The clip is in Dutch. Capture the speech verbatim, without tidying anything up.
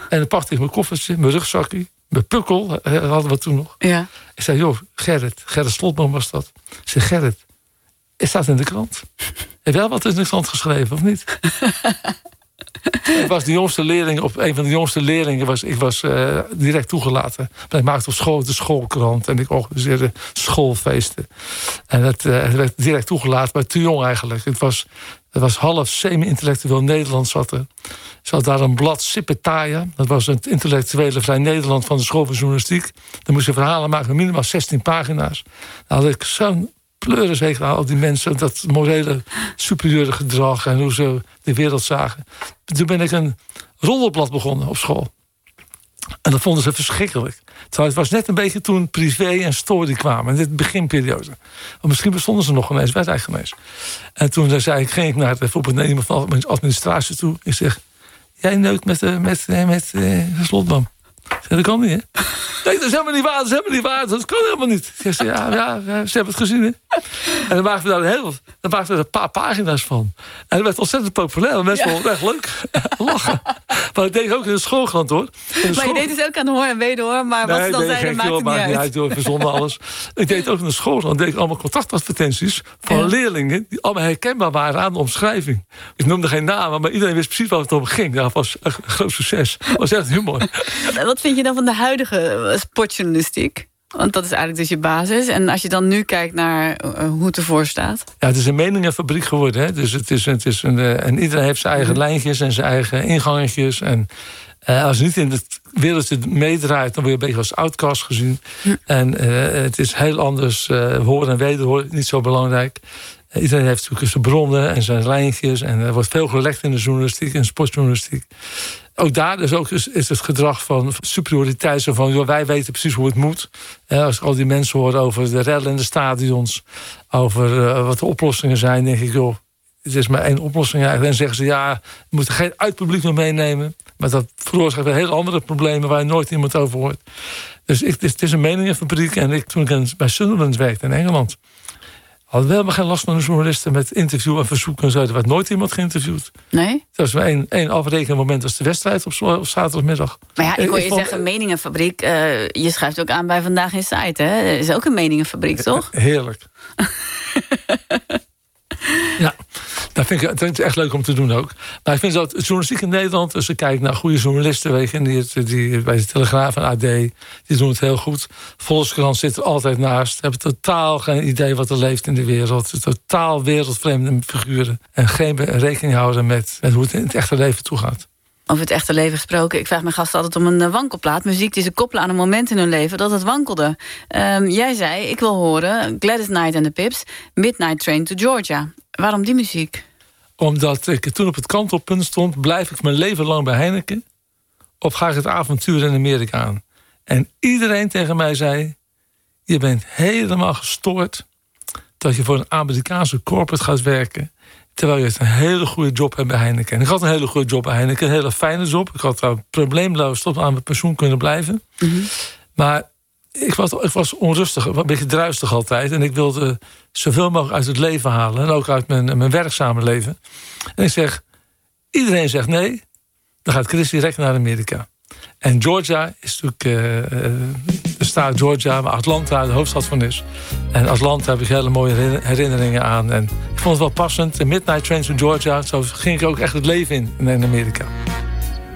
En dan pakte ik mijn koffertje, mijn rugzakje, mijn pukkel, hadden we toen nog. Ja. Ik zei, joh, Gerrit, Gerrit Slotboom was dat. Ik zei, Gerrit, het staat in de krant. Heb jij wat in de krant geschreven, of niet? Ik was de jongste leerling, op een van de jongste leerlingen was ik was uh, direct toegelaten. Maar ik maakte op school de schoolkrant en ik organiseerde schoolfeesten. En het, uh, het werd direct toegelaten, maar te jong eigenlijk. Het was, het was half semi-intellectueel Nederland zat er. Ze had daar een blad Sippetaya. Dat was het intellectuele Vrij Nederland van de school van journalistiek. Dan moest je verhalen maken met minimaal zestien pagina's. Daar had ik zo'n pleurishekel aan al die mensen, dat morele superieure gedrag en hoe ze de wereld zagen. Toen ben ik een roddelblad begonnen op school. En dat vonden ze verschrikkelijk. Terwijl het was net een beetje toen privé en story kwamen. In dit beginperiode. Want misschien bestonden ze nog ineens, werd eigenlijk ineens. En toen zei ik, ging ik naar het, op het nemen van mijn administratie toe. Ik zeg, jij neukt met, met, met, met uh, Slotboom. Ik zeg, dat kan niet, hè? Nee, dat is helemaal niet waar, dat is helemaal niet waar. Dat kan helemaal niet. Ik zeg, ja, ja, ja, ze hebben het gezien, hè? En dan maakten we daar een, heel, dan maakten we er een paar pagina's van. En dat werd ontzettend populair. Mensen vonden het echt leuk. Lachen. Maar dat deed ik ook in de schoolkrant, hoor. De maar school... je deed dus ook aan hoor en wederhoor. Maar wat nee, ze dan nee, zeiden, maakt het niet uit. Niet uit hoor, verzonnen alles. Ik deed ook in de schoolkrant. deed ik allemaal contactadvertenties van ja. leerlingen die allemaal herkenbaar waren aan de omschrijving. Ik noemde geen namen, maar iedereen wist precies waar het om ging. Dat was een groot succes. Dat was echt humor. Wat vind je dan van de huidige sportjournalistiek? Want dat is eigenlijk dus je basis. En als je dan nu kijkt naar uh, hoe het ervoor staat. Ja, het is een meningenfabriek geworden. Hè? Dus het is, het is een, uh, en iedereen heeft zijn eigen mm-hmm. lijntjes en zijn eigen ingangetjes. En uh, als je niet in het wereldje meedraait, dan word je een beetje als outcast gezien. Mm. En uh, het is heel anders. Uh, horen en wederhoren, niet zo belangrijk. Uh, iedereen heeft natuurlijk zijn bronnen en zijn lijntjes. En er wordt veel gelekt in de journalistiek en sportjournalistiek. Ook daar dus ook is, is het gedrag van superioriteit. Zo van, joh, wij weten precies hoe het moet. Eh, als ik al die mensen hoor over de rellen in de stadions. Over uh, wat de oplossingen zijn. Denk ik, joh, het is maar één oplossing eigenlijk. En zeggen ze, ja, we moeten geen uitpubliek meer meenemen. Maar dat veroorzaakt weer hele andere problemen waar je nooit iemand over hoort. Dus ik, het, is, het is een meningenfabriek. En ik, toen ik bij Sunderland werkte in Engeland, hadden we helemaal geen last van de journalisten met interview en verzoek en zo. Er werd nooit iemand geïnterviewd. Nee? Dat was maar één, één afrekenend moment als de wedstrijd op, op zaterdagmiddag. Maar ja, ik hoor je ik vond, zeggen, meningenfabriek. Uh, je schrijft ook aan bij Vandaag in Site, hè? Dat is ook een meningenfabriek, toch? Heerlijk. Ja, dat vind ik, dat is echt leuk om te doen ook. Maar ik vind dat journalistiek in Nederland, als je kijkt naar goede journalisten, weet je, die, die bij de Telegraaf en A D, die doen het heel goed. Volkskrant zit er altijd naast. Hebben totaal geen idee wat er leeft in de wereld. Totaal wereldvreemde figuren. En geen rekening houden met, met hoe het in het echte leven toegaat. Over het echte leven gesproken. Ik vraag mijn gasten altijd om een wankelplaat. Muziek die ze koppelen aan een moment in hun leven dat het wankelde. Um, jij zei, ik wil horen Gladys Knight and the Pips, Midnight Train to Georgia. Waarom die muziek? Omdat ik toen op het kantelpunt stond, blijf ik mijn leven lang bij Heineken of ga ik het avontuur in Amerika aan? En iedereen tegen mij zei, je bent helemaal gestoord dat je voor een Amerikaanse corporate gaat werken, terwijl je een hele goede job hebt bij Heineken. En ik had een hele goede job bij Heineken, een hele fijne job. Ik had daar probleemloos tot aan mijn pensioen kunnen blijven. Mm-hmm. Maar ik was, ik was onrustig, een beetje druistig altijd. En ik wilde zoveel mogelijk uit het leven halen. En ook uit mijn, mijn werkzame leven. En ik zeg, iedereen zegt nee. Dan gaat Chris direct naar Amerika. En Georgia is natuurlijk uh, de staat Georgia, waar Atlanta de hoofdstad van is. En Atlanta heb ik hele mooie herinneringen aan. En ik vond het wel passend. De Midnight Train to Georgia, zo ging ik ook echt het leven in in Amerika.